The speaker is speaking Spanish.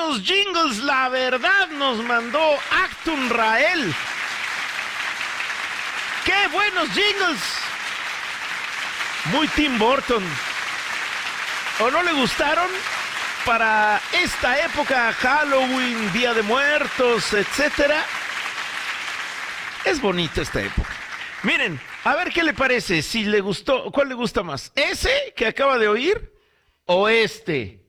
buenos jingles, la verdad, nos mandó Actum Rael. ¡Qué buenos jingles! Muy Tim Burton. ¿O no le gustaron? Para esta época, Halloween, Día de Muertos, etcétera. Es bonita esta época. Miren, a ver qué le parece, si le gustó, ¿cuál le gusta más? ¿Ese que acaba de oír o este?